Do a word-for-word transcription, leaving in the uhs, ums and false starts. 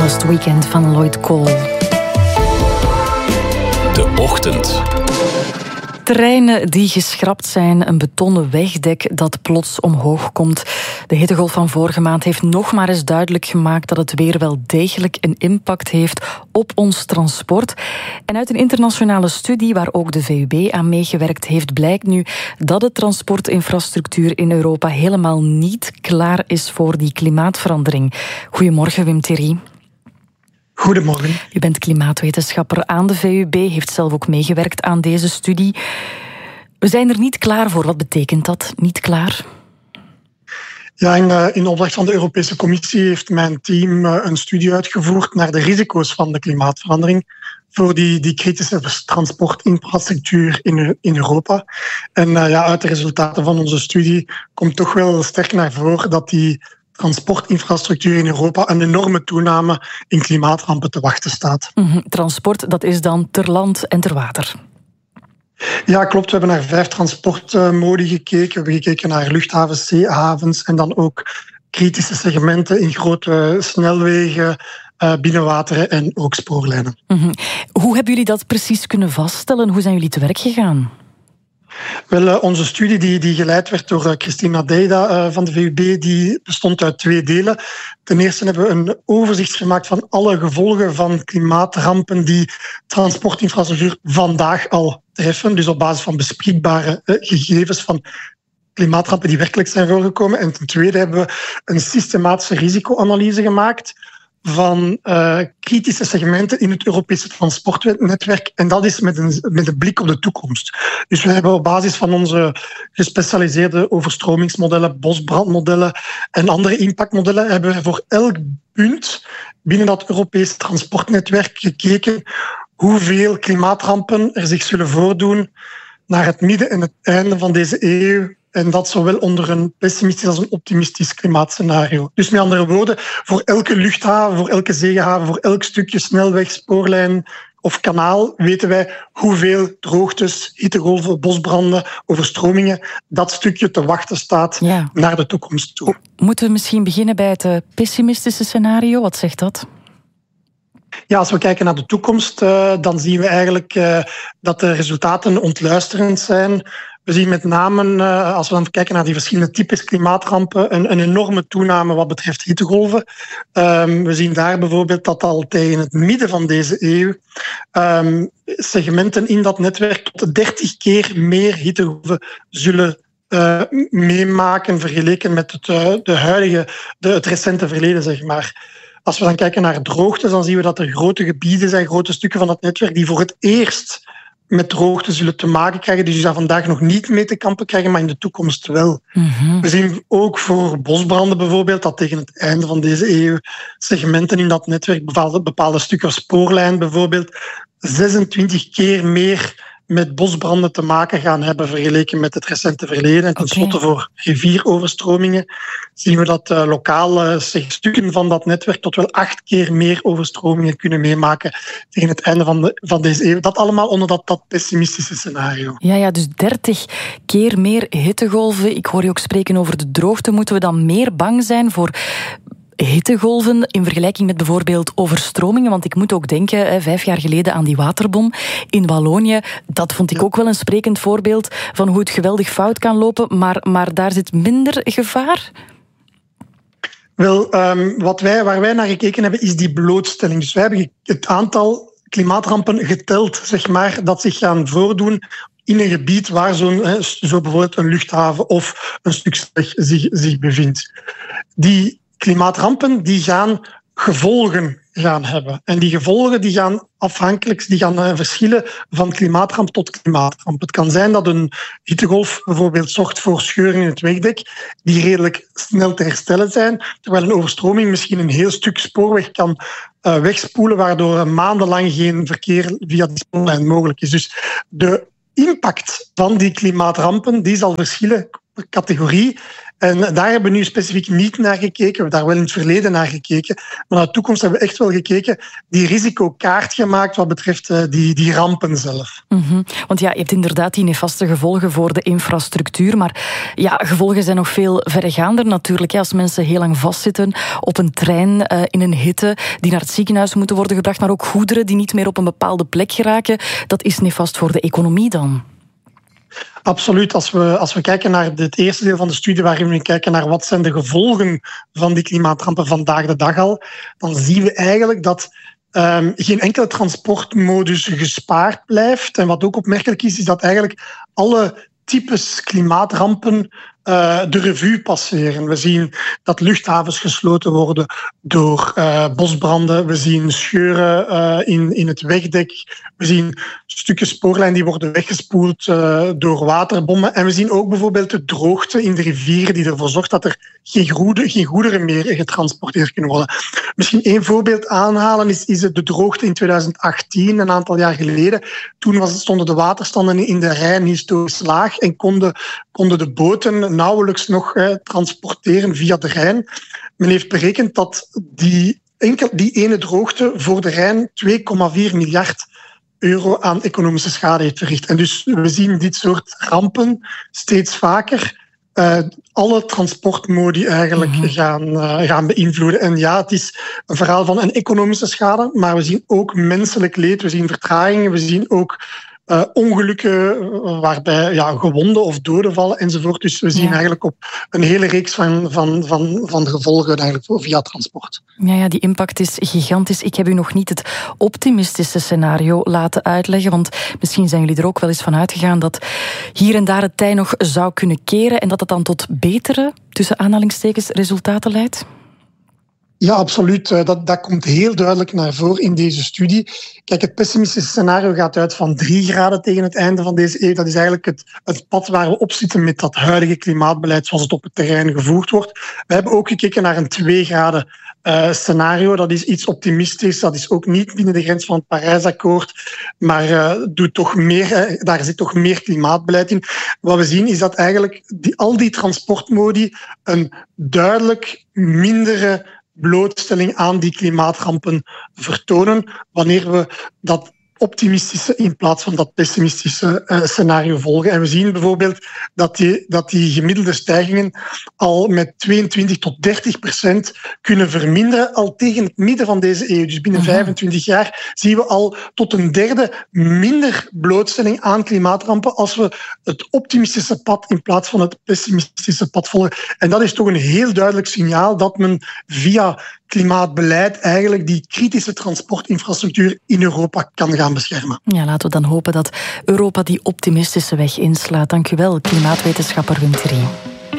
Lost Weekend van Lloyd Cole. De Ochtend. Terreinen die geschrapt zijn, een betonnen wegdek dat plots omhoog komt. De hittegolf van vorige maand heeft nog maar eens duidelijk gemaakt dat het weer wel degelijk een impact heeft op ons transport. En uit een internationale studie waar ook de V U B aan meegewerkt heeft, blijkt nu dat de transportinfrastructuur in Europa helemaal niet klaar is voor die klimaatverandering. Goedemorgen, Wim Thierry. Goedemorgen. U bent klimaatwetenschapper aan de V U B, heeft zelf ook meegewerkt aan deze studie. We zijn er niet klaar voor. Wat betekent dat, niet klaar? Ja, in, uh, in opdracht van de Europese Commissie heeft mijn team uh, een studie uitgevoerd naar de risico's van de klimaatverandering voor die, die kritische transportinfrastructuur in, in Europa. En uh, ja, uit de resultaten van onze studie komt toch wel sterk naar voren dat die transportinfrastructuur in Europa een enorme toename in klimaatrampen te wachten staat. Mm-hmm. Transport, dat is dan ter land en ter water. Ja, klopt. We hebben naar vijf transportmodi gekeken. We hebben gekeken naar luchthavens, zeehavens en dan ook kritische segmenten in grote snelwegen, binnenwateren en ook spoorlijnen. Mm-hmm. Hoe hebben jullie dat precies kunnen vaststellen? Hoe zijn jullie te werk gegaan? Wel, onze studie die, die geleid werd door Christina Deida uh, van de V U B, die bestond uit twee delen. Ten eerste hebben we een overzicht gemaakt van alle gevolgen van klimaatrampen die transportinfrastructuur vandaag al treffen. Dus op basis van bespreekbare uh, gegevens van klimaatrampen die werkelijk zijn voorgekomen. En ten tweede hebben we een systematische risicoanalyse gemaakt van uh, kritische segmenten in het Europese transportnetwerk. En dat is met een, met een blik op de toekomst. Dus we hebben op basis van onze gespecialiseerde overstromingsmodellen, bosbrandmodellen en andere impactmodellen, hebben we voor elk punt binnen dat Europese transportnetwerk gekeken hoeveel klimaatrampen er zich zullen voordoen naar het midden en het einde van deze eeuw. En dat zowel onder een pessimistisch als een optimistisch klimaatscenario. Dus met andere woorden, voor elke luchthaven, voor elke zeehaven, voor elk stukje snelweg, spoorlijn of kanaal weten wij hoeveel droogtes, hittegolven, bosbranden, overstromingen dat stukje te wachten staat ja. naar de toekomst toe. Moeten we misschien beginnen bij het pessimistische scenario? Wat zegt dat? Ja, als we kijken naar de toekomst, uh, dan zien we eigenlijk uh, dat de resultaten ontluisterend zijn. We zien met name, uh, als we dan kijken naar die verschillende types klimaatrampen, een, een enorme toename wat betreft hittegolven. Um, we zien daar bijvoorbeeld dat al tegen het midden van deze eeuw um, segmenten in dat netwerk tot dertig keer meer hittegolven zullen uh, meemaken vergeleken met het, uh, de huidige, de, het recente verleden, zeg maar. Als we dan kijken naar droogtes, dan zien we dat er grote gebieden zijn, grote stukken van het netwerk, die voor het eerst met droogte zullen te maken krijgen, die dus daar vandaag nog niet mee te kampen krijgen, maar in de toekomst wel. Mm-hmm. We zien ook voor bosbranden bijvoorbeeld dat tegen het einde van deze eeuw segmenten in dat netwerk, bepaalde, bepaalde stukken spoorlijn bijvoorbeeld, zesentwintig keer meer met bosbranden te maken gaan hebben vergeleken met het recente verleden. En tenslotte okay. voor rivieroverstromingen zien we dat uh, lokale stukken van dat netwerk tot wel acht keer meer overstromingen kunnen meemaken tegen het einde van, de, van deze eeuw. Dat allemaal onder dat, dat pessimistische scenario. Ja, ja, dus dertig keer meer hittegolven. Ik hoor je ook spreken over de droogte. Moeten we dan meer bang zijn voor hittegolven in vergelijking met bijvoorbeeld overstromingen? Want ik moet ook denken, hè, vijf jaar geleden aan die waterbom in Wallonië. Dat vond ik ook wel een sprekend voorbeeld van hoe het geweldig fout kan lopen. Maar, maar daar zit minder gevaar? Wel, um, wat wij, waar wij naar gekeken hebben, is die blootstelling. Dus wij hebben het aantal klimaatrampen geteld, zeg maar, dat zich gaan voordoen in een gebied waar zo'n, zo bijvoorbeeld een luchthaven of een stuk weg zich, zich bevindt. Die klimaatrampen die gaan gevolgen gaan hebben. En die gevolgen die gaan afhankelijk die gaan uh, verschillen van klimaatramp tot klimaatramp. Het kan zijn dat een hittegolf bijvoorbeeld zorgt voor scheuren in het wegdek die redelijk snel te herstellen zijn, terwijl een overstroming misschien een heel stuk spoorweg kan uh, wegspoelen, waardoor maandenlang geen verkeer via die spoorlijn mogelijk is. Dus de impact van die klimaatrampen die zal verschillen per categorie. En daar hebben we nu specifiek niet naar gekeken. We hebben daar wel in het verleden naar gekeken. Maar naar de toekomst hebben we echt wel gekeken, die risicokaart gemaakt wat betreft uh, die, die rampen zelf. Mm-hmm. Want ja, je hebt inderdaad die nefaste gevolgen voor de infrastructuur. Maar ja, gevolgen zijn nog veel verregaander natuurlijk. Als mensen heel lang vastzitten op een trein uh, in een hitte, die naar het ziekenhuis moeten worden gebracht, maar ook goederen die niet meer op een bepaalde plek geraken. Dat is nefast voor de economie dan. Absoluut. Als we, als we kijken naar het eerste deel van de studie, waarin we kijken naar wat zijn de gevolgen van die klimaatrampen vandaag de dag al, dan zien we eigenlijk dat um, geen enkele transportmodus gespaard blijft. En wat ook opmerkelijk is, is dat eigenlijk alle types klimaatrampen uh, de revue passeren. We zien dat luchthavens gesloten worden door uh, bosbranden. We zien scheuren uh, in, in het wegdek. We zien stukken spoorlijn die worden weggespoeld uh, door waterbommen. En we zien ook bijvoorbeeld de droogte in de rivieren die ervoor zorgt dat er geen, goede, geen goederen meer getransporteerd kunnen worden. Misschien één voorbeeld aanhalen is, is de droogte in tweeduizend achttien, een aantal jaar geleden. Toen was, stonden de waterstanden in de Rijn historisch laag en konden, konden de boten nauwelijks nog eh, transporteren via de Rijn. Men heeft berekend dat die, enkel, die ene droogte voor de Rijn twee komma vier miljard euro aan economische schade heeft verricht. En dus we zien dit soort rampen steeds vaker uh, alle transportmodi eigenlijk mm-hmm. gaan, uh, gaan beïnvloeden. En ja, het is een verhaal van een economische schade, maar we zien ook menselijk leed, we zien vertragingen, we zien ook Uh, ongelukken waarbij ja, gewonden of doden vallen enzovoort. Dus we zien ja. eigenlijk op een hele reeks van, van, van, van gevolgen eigenlijk via transport. Ja, ja, die impact is gigantisch. Ik heb u nog niet het optimistische scenario laten uitleggen, want misschien zijn jullie er ook wel eens van uitgegaan dat hier en daar het tij nog zou kunnen keren en dat het dan tot betere, tussen aanhalingstekens, resultaten leidt? Ja, absoluut. Dat, dat komt heel duidelijk naar voren in deze studie. Kijk, het pessimistische scenario gaat uit van drie graden tegen het einde van deze eeuw. Dat is eigenlijk het, het pad waar we op zitten met dat huidige klimaatbeleid zoals het op het terrein gevoerd wordt. We hebben ook gekeken naar een twee graden uh, scenario. Dat is iets optimistisch. Dat is ook niet binnen de grens van het Parijsakkoord. Maar uh, doet toch meer, uh, daar zit toch meer klimaatbeleid in. Wat we zien is dat eigenlijk die, al die transportmodi een duidelijk mindere blootstelling aan die klimaatrampen vertonen wanneer we dat optimistische in plaats van dat pessimistische uh, scenario volgen. En we zien bijvoorbeeld dat die, dat die gemiddelde stijgingen al met tweeëntwintig tot dertig procent kunnen verminderen al tegen het midden van deze eeuw. Dus binnen vijfentwintig jaar zien we al tot een derde minder blootstelling aan klimaatrampen als we het optimistische pad in plaats van het pessimistische pad volgen. En dat is toch een heel duidelijk signaal dat men via klimaatbeleid eigenlijk die kritische transportinfrastructuur in Europa kan gaan beschermen. Ja, laten we dan hopen dat Europa die optimistische weg inslaat. Dank u wel, klimaatwetenschapper Wim Thierry.